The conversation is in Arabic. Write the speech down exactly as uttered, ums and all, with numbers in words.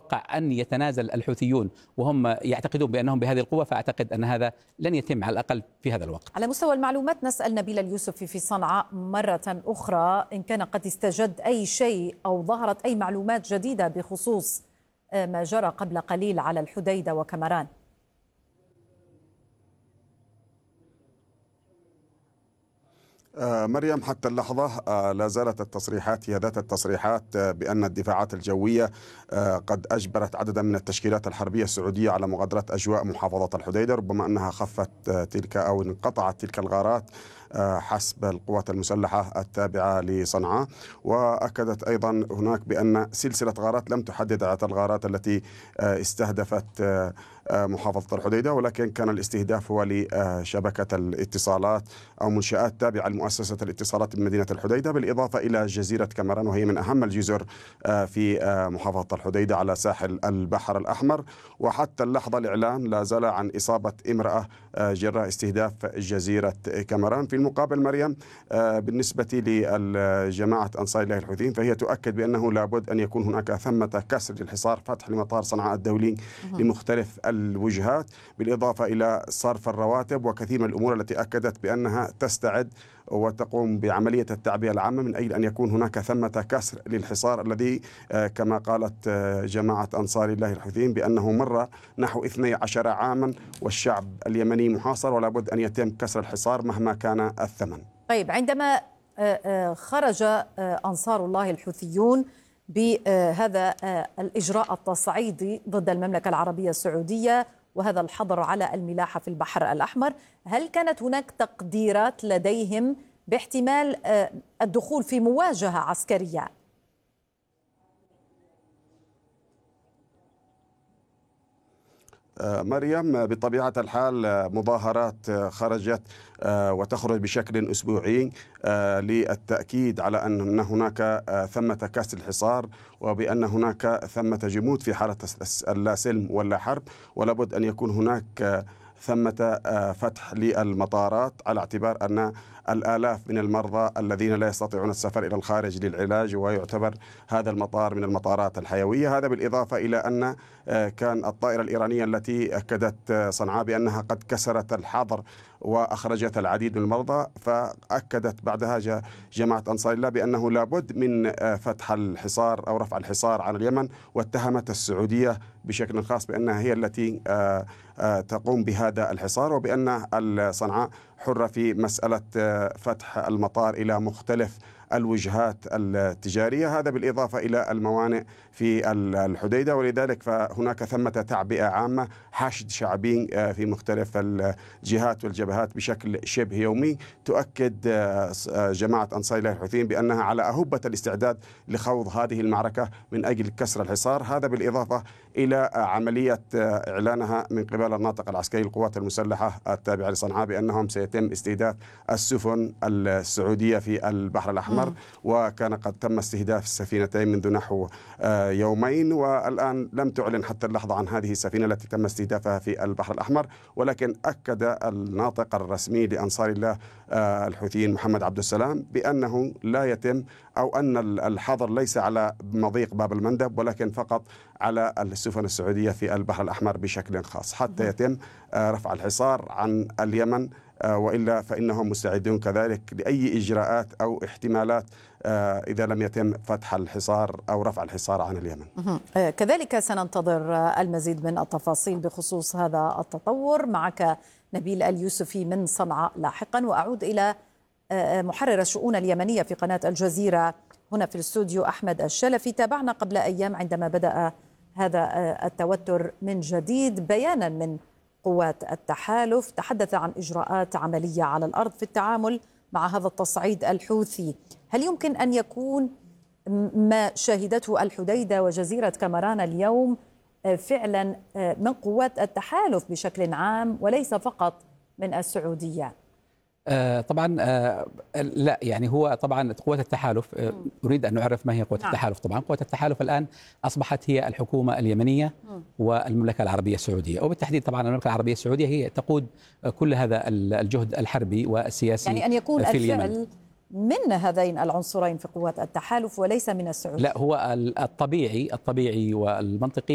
أتوقع أن يتنازل الحوثيون وهم يعتقدون بأنهم بهذه القوة، فأعتقد أن هذا لن يتم على الأقل في هذا الوقت. على مستوى المعلومات نسأل نبيل اليوسفي في صنعاء مرة أخرى إن كان قد استجد أي شيء أو ظهرت أي معلومات جديدة بخصوص ما جرى قبل قليل على الحديدة وكمران. مريم، حتى اللحظة لا زالت التصريحات هي ذات التصريحات بأن الدفاعات الجوية قد أجبرت عددا من التشكيلات الحربية السعودية على مغادرة أجواء محافظة الحديدة، ربما أنها خفت تلك أو انقطعت تلك الغارات حسب القوات المسلحة التابعة لصنعاء. وأكدت أيضا هناك بأن سلسلة غارات لم تحدد عدد الغارات التي استهدفت محافظة الحديدة، ولكن كان الاستهداف هو لشبكة الاتصالات أو منشآت تابعة لمؤسسة الاتصالات بمدينة الحديدة، بالإضافة إلى جزيرة كمران وهي من أهم الجزر في محافظة الحديدة على ساحل البحر الأحمر. وحتى اللحظة الإعلان لا زال عن إصابة امرأة جراء استهداف جزيرة كمران. في المقابل مريم، بالنسبة لجماعة أنصار الله الحوثيين فهي تؤكد بأنه لابد أن يكون هناك ثمة كسر للحصار، فتح لمطار صنعاء الدولي لمختلف الوجهات، بالإضافة إلى صرف الرواتب وكثير من الأمور التي أكدت بأنها تستعد وتقوم بعملية التعبئة العامة من أجل أن يكون هناك ثمة كسر للحصار الذي كما قالت جماعة أنصار الله الحوثيين بأنه مر نحو اثني عشر عاما والشعب اليمني محاصر، ولا بد أن يتم كسر الحصار مهما كان الثمن. طيب، عندما خرج أنصار الله الحوثيون بهذا الإجراء التصعيدي ضد المملكة العربية السعودية وهذا الحظر على الملاحة في البحر الأحمر، هل كانت هناك تقديرات لديهم باحتمال الدخول في مواجهة عسكرية؟ مريم، بطبيعة الحال مظاهرات خرجت وتخرج بشكل أسبوعي للتأكيد على أن هناك ثمة كسر الحصار وبأن هناك ثمة جمود في حالة اللا سلم ولا حرب، ولابد أن يكون هناك ثمة فتح للمطارات على اعتبار أن الآلاف من المرضى الذين لا يستطيعون السفر إلى الخارج للعلاج، ويعتبر هذا المطار من المطارات الحيوية. هذا بالإضافة إلى أن كان الطائرة الإيرانية التي أكدت صنعاء بأنها قد كسرت الحظر وأخرجت العديد من المرضى، فأكدت بعدها جماعة أنصار الله بأنه لابد من فتح الحصار أو رفع الحصار عن اليمن، واتهمت السعودية بشكل خاص بأنها هي التي تقوم بهذا الحصار، وبأن صنعاء حرة في مسألة فتح المطار إلى مختلف الوجهات التجارية، هذا بالإضافة إلى الموانئ في الحديدة. ولذلك فهناك ثمة تعبئة عامة، حشد شعبي في مختلف الجهات والجبهات بشكل شبه يومي، تؤكد جماعة أنصار الله الحوثيين بأنها على أهبة الاستعداد لخوض هذه المعركة من أجل كسر الحصار. هذا بالإضافة إلى عملية إعلانها من قبل الناطق العسكري للقوات المسلحة التابعة لصنعاء بأنهم سيتم استهداف السفن السعودية في البحر الأحمر، وكان قد تم استهداف السفينتين منذ نحو يومين، والآن لم تعلن حتى اللحظة عن هذه السفينة التي تم استهدافها في البحر الأحمر. ولكن أكد الناطق الرسمي لأنصار الله الحوثيين محمد عبد السلام بأنه لا يتم أو أن الحظر ليس على مضيق باب المندب، ولكن فقط على السفن السعودية في البحر الأحمر بشكل خاص حتى يتم رفع الحصار عن اليمن، وإلا فإنهم مستعدون كذلك لأي إجراءات أو احتمالات إذا لم يتم فتح الحصار أو رفع الحصار عن اليمن. كذلك سننتظر المزيد من التفاصيل بخصوص هذا التطور. معك نبيل اليوسفي من صنعاء لاحقا، وأعود إلى محرر الشؤون اليمنية في قناة الجزيرة هنا في الاستوديو أحمد الشلفي. تابعنا قبل أيام عندما بدأ هذا التوتر من جديد بيانا من قوات التحالف تحدث عن إجراءات عملية على الأرض في التعامل مع هذا التصعيد الحوثي. هل يمكن أن يكون ما شهدته الحديدة وجزيرة كمران اليوم فعلا من قوات التحالف بشكل عام وليس فقط من السعودية؟ آه طبعا آه لا يعني هو طبعا قوات التحالف آه أريد أن نعرف ما هي قوات نعم. التحالف. طبعا قوات التحالف الآن أصبحت هي الحكومة اليمنية م. والمملكة العربية السعودية، وبالتحديد طبعا المملكة العربية السعودية هي تقود كل هذا الجهد الحربي والسياسي، يعني أن يكون في الفعل اليمن من هذين العنصرين في قوات التحالف وليس من السعودية. لا، هو الطبيعي الطبيعي والمنطقي